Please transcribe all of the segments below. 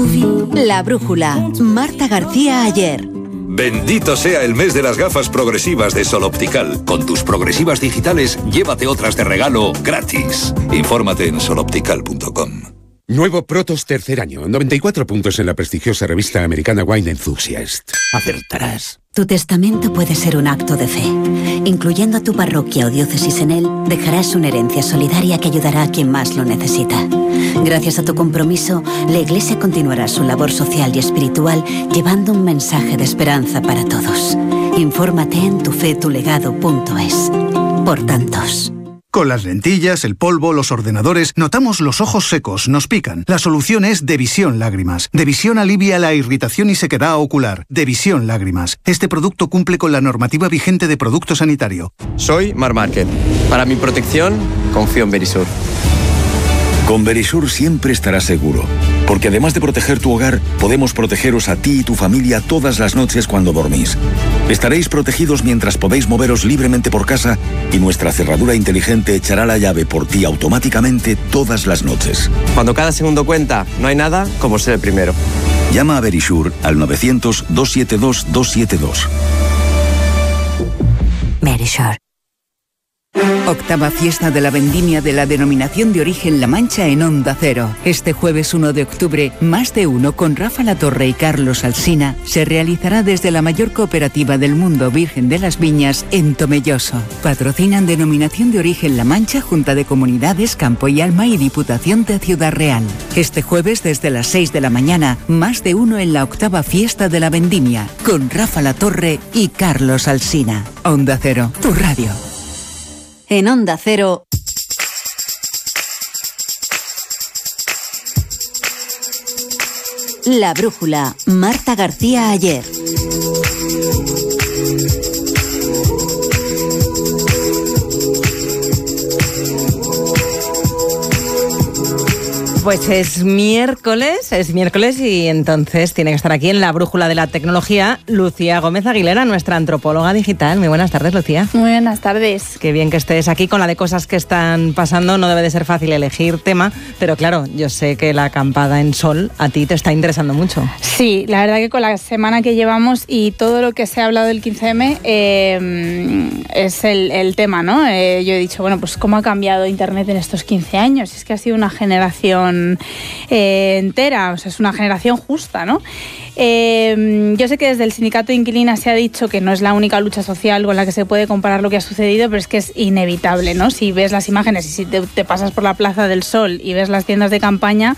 La brújula. Marta García Ayer. Bendito sea el mes de las gafas progresivas de Sol Optical. Con tus progresivas digitales, llévate otras de regalo gratis. Infórmate en soloptical.com. Nuevo Protos tercer año, 94 puntos en la prestigiosa revista americana Wine Enthusiast. Acertarás. Tu testamento puede ser un acto de fe. Incluyendo a tu parroquia o diócesis en él, dejarás una herencia solidaria que ayudará a quien más lo necesita. Gracias a tu compromiso, la Iglesia continuará su labor social y espiritual llevando un mensaje de esperanza para todos. Infórmate en tufetulegado.es. Por tantos. Con las lentillas, el polvo, los ordenadores, notamos los ojos secos, nos pican. La solución es Devisión Lágrimas. Devisión alivia la irritación y sequedad ocular. Devisión Lágrimas. Este producto cumple con la normativa vigente de producto sanitario. Soy Mar Márquez. Para mi protección, confío en Verisur. Con Verisur siempre estarás seguro, porque además de proteger tu hogar, podemos protegeros a ti y tu familia todas las noches cuando dormís. Estaréis protegidos mientras podéis moveros libremente por casa y nuestra cerradura inteligente echará la llave por ti automáticamente todas las noches. Cuando cada segundo cuenta, no hay nada como ser el primero. Llama a Verisur al 900-272-272. Verisur. Octava fiesta de la vendimia de la Denominación de Origen La Mancha en Onda Cero. Este jueves 1 de octubre, Más de Uno con Rafa Latorre y Carlos Alsina se realizará desde la mayor cooperativa del mundo Virgen de las Viñas en Tomelloso. Patrocinan Denominación de Origen La Mancha, Junta de Comunidades, Campo y Alma y Diputación de Ciudad Real. Este jueves desde las 6 de la mañana, Más de Uno en la octava fiesta de la vendimia con Rafa Latorre y Carlos Alsina. Onda Cero, tu radio. En Onda Cero. La brújula. Marta García Ayer. Pues es miércoles y entonces tiene que estar aquí en la brújula de la tecnología Lucía Gómez Aguilera, nuestra antropóloga digital. Muy buenas tardes, Lucía. Muy buenas tardes. Qué bien que estés aquí con la de cosas que están pasando. No debe de ser fácil elegir tema, pero claro, yo sé que la acampada en Sol a ti te está interesando mucho. Sí, la verdad que con la semana que llevamos y todo lo que se ha hablado del 15M es el tema, ¿no? Yo he dicho, bueno, pues cómo ha cambiado Internet en estos 15 años. Es que ha sido una generación entera, o sea, es una generación justa, ¿no? Yo sé que desde el sindicato de inquilinas se ha dicho que no es la única lucha social con la que se puede comparar lo que ha sucedido, pero es que es inevitable, ¿no? Si ves las imágenes y si te pasas por la Plaza del Sol y ves las tiendas de campaña,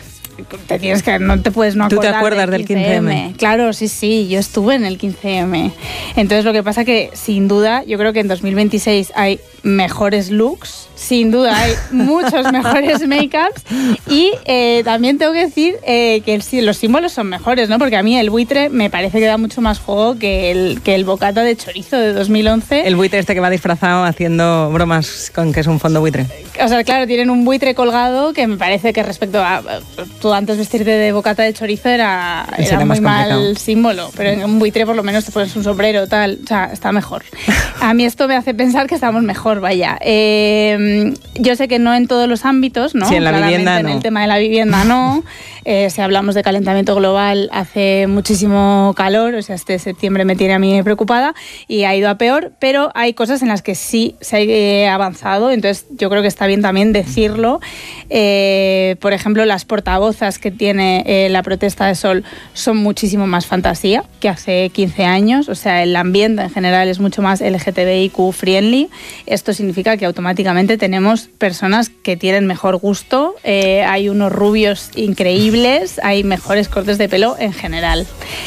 no te puedes no acordar. ¿Tú te acuerdas del 15M? Claro, sí, yo estuve en el 15M. Entonces lo que pasa que sin duda, yo creo que en 2026 hay mejores looks, sin duda hay muchos mejores make-ups y también tengo que decir que los símbolos son mejores, ¿no? Porque a mí el buitre me parece que da mucho más juego que el bocata de chorizo de 2011. El buitre este que va disfrazado haciendo bromas con que es un fondo buitre. O sea, claro, tienen un buitre colgado que me parece que respecto a tú antes vestirte de bocata de chorizo era muy mal símbolo, pero en un buitre por lo menos te pones un sombrero, tal, o sea, está mejor. A mí esto me hace pensar que estamos mejor, vaya. Yo sé que no en todos los ámbitos, ¿no? Sí, en la vivienda en no. el tema de la vivienda no. Si hablamos de calentamiento global, hace muchísimo calor, o sea, este septiembre me tiene a mí preocupada y ha ido a peor, pero hay cosas en las que sí se ha avanzado, entonces yo creo que está bien también decirlo. Por ejemplo, las portavozas que tiene la protesta de Sol son muchísimo más fantasía que hace 15 años, o sea, el ambiente en general es mucho más LGTBIQ friendly. Esto significa que automáticamente tenemos personas que tienen mejor gusto, hay unos rubios increíbles, hay mejores cortes de pelo en general.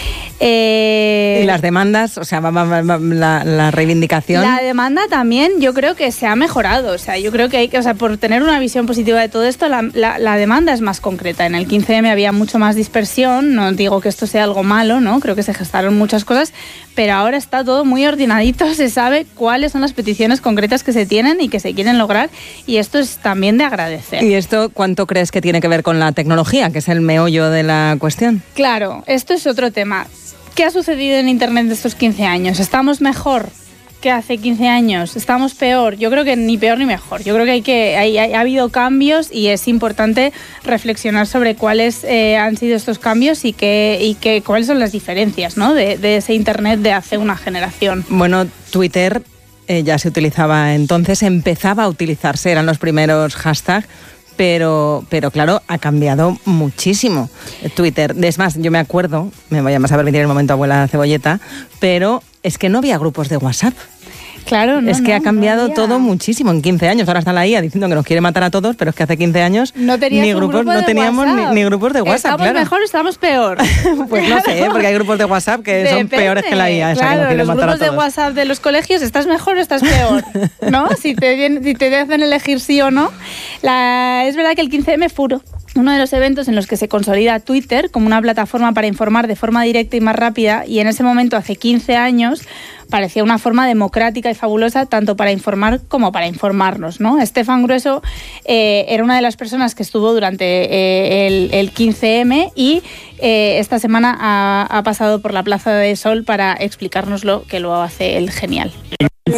Y las demandas, o sea, la reivindicación. La demanda también yo creo que se ha mejorado, o sea, yo creo que hay que, o sea, por tener una visión positiva de todo esto, la demanda es más concreta. En el 15M había mucho más dispersión, no digo que esto sea algo malo, ¿no? Creo que se gestaron muchas cosas, pero ahora está todo muy ordenadito, se sabe cuáles son las peticiones concretas que se tienen y que se quieren lograr, y esto es también de agradecer. ¿Y esto cuánto crees que tiene que ver con la tecnología, que es el meollo de la cuestión? Claro, esto es otro tema. ¿Qué ha sucedido en Internet de estos 15 años? ¿Estamos mejor? que hace 15 años? ¿Estamos peor? Yo creo que ni peor ni mejor. Yo creo que ha habido cambios y es importante reflexionar sobre cuáles han sido estos cambios y cuáles son las diferencias, ¿no? de ese Internet de hace una generación. Bueno, Twitter ya se utilizaba entonces, empezaba a utilizarse, eran los primeros hashtags, pero claro, ha cambiado muchísimo Twitter. Es más, yo me acuerdo, me voy a más a permitir el momento abuela Cebolleta, pero es que no había grupos de WhatsApp. Claro, es que ha cambiado todo muchísimo en 15 años. Ahora está la IA diciendo que nos quiere matar a todos, pero es que hace 15 años no teníamos ni grupos de WhatsApp. ¿Estamos mejor o estamos peor? Pues no sé, porque hay grupos de WhatsApp que son peores que la IA. Claro, que nos quiere los matar grupos a todos. de WhatsApp de los colegios, ¿estás mejor o estás peor? ¿No? Si te hacen elegir sí o no. Es verdad que el 15M fue uno de los eventos en los que se consolida Twitter como una plataforma para informar de forma directa y más rápida, y en ese momento, hace 15 años, parecía una forma democrática y fabulosa tanto para informar como para informarnos, ¿no? Estefan Grueso era una de las personas que estuvo durante el 15M y esta semana ha pasado por la Plaza de Sol para explicárnoslo, que lo hace él genial. El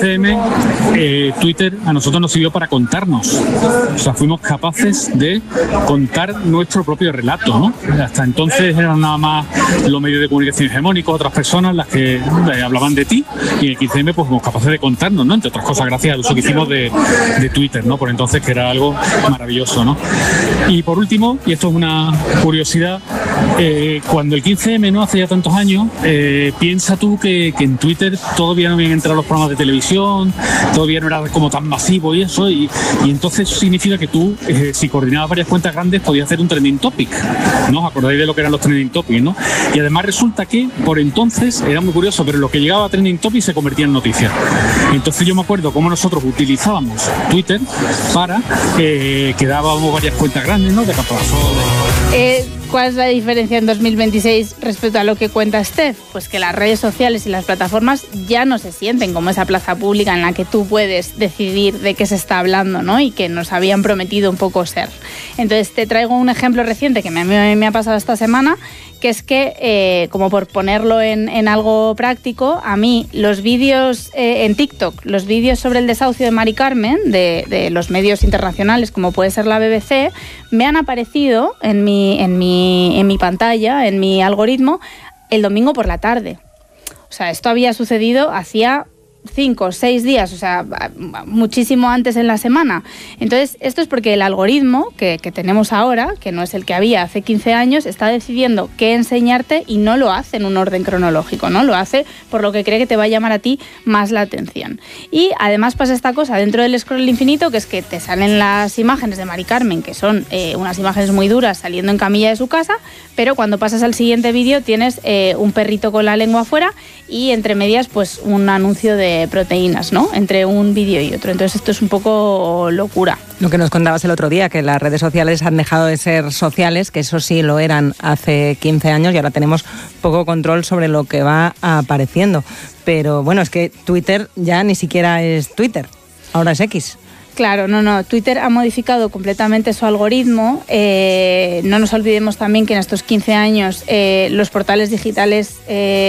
15M, Twitter a nosotros nos sirvió para contarnos. O sea, fuimos capaces de contar nuestro propio relato, ¿no? Hasta entonces eran nada más los medios de comunicación hegemónicos, otras personas las que hablaban de ti, y en el 15M pues fuimos capaces de contarnos, ¿no? Entre otras cosas, gracias al uso que hicimos de Twitter, ¿no? Por entonces, que era algo maravilloso, ¿no? Y por último, y esto es una curiosidad, cuando el 15M, ¿no? Hace ya tantos años, piensa tú que en Twitter todavía no habían entrado los programas de televisión, todavía no era como tan masivo y eso, y entonces eso significa que tú, si coordinabas varias cuentas grandes, podías hacer un trending topic, ¿no? ¿Os acordáis de lo que eran los trending topics, no? Y además resulta que por entonces era muy curioso, pero lo que llegaba a trending topic se convertía en noticias. Entonces yo me acuerdo cómo nosotros utilizábamos Twitter para que dábamos varias cuentas grandes, ¿no? De Capazo, ¿Cuál es la diferencia en 2026 respecto a lo que cuenta Steph? Pues que las redes sociales y las plataformas ya no se sienten como esa plaza pública en la que tú puedes decidir de qué se está hablando, ¿no? Y que nos habían prometido un poco ser. Entonces te traigo un ejemplo reciente que me ha pasado esta semana, que es que, como por ponerlo en algo práctico, a mí los vídeos en TikTok, los vídeos sobre el desahucio de Mari Carmen, de los medios internacionales como puede ser la BBC, me han aparecido en mi pantalla, en mi algoritmo, el domingo por la tarde. O sea, esto había sucedido hacía 5 o 6 días, o sea, muchísimo antes en la semana. Entonces, esto es porque el algoritmo que tenemos ahora, que no es el que había hace 15 años, está decidiendo qué enseñarte y no lo hace en un orden cronológico, ¿no? Lo hace por lo que cree que te va a llamar a ti más la atención. Y además pasa esta cosa dentro del scroll infinito, que es que te salen las imágenes de Mari Carmen, que son unas imágenes muy duras saliendo en camilla de su casa, pero cuando pasas al siguiente vídeo tienes un perrito con la lengua afuera y entre medias pues un anuncio de proteínas, ¿no? Entre un vídeo y otro. Entonces esto es un poco locura. Lo que nos contabas el otro día, que las redes sociales han dejado de ser sociales, que eso sí lo eran hace 15 años y ahora tenemos poco control sobre lo que va apareciendo. Pero bueno, es que Twitter ya ni siquiera es Twitter, ahora es X. Claro, no. Twitter ha modificado completamente su algoritmo. No nos olvidemos también que en estos 15 años los portales digitales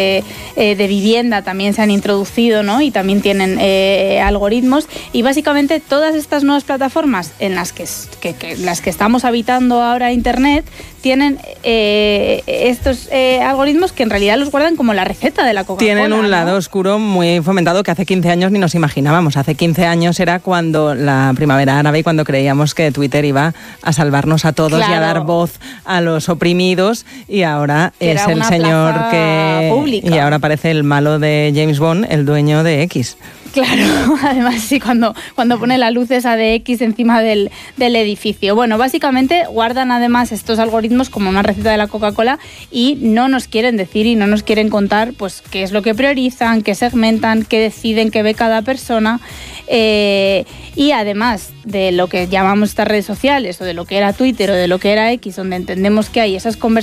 de vivienda también se han introducido, ¿no? Y también tienen algoritmos. Y básicamente todas estas nuevas plataformas en las que estamos habitando ahora Internet tienen estos algoritmos que en realidad los guardan como la receta de la Coca-Cola. Tienen un lado oscuro muy fomentado que hace 15 años ni nos imaginábamos. Hace 15 años era cuando la primavera árabe y cuando creíamos que Twitter iba a salvarnos a todos, claro, y a dar voz a los oprimidos, y ahora que es el señor que pública. Y ahora parece el malo de James Bond, el dueño de X. Claro, además sí, cuando pone la luz esa de X encima del edificio. Bueno, básicamente guardan además estos algoritmos como una receta de la Coca-Cola y no nos quieren decir y no nos quieren contar pues qué es lo que priorizan, qué segmentan, qué deciden, qué ve cada persona. Y además de lo que llamamos estas redes sociales o de lo que era Twitter o de lo que era X, donde entendemos que hay esas conversaciones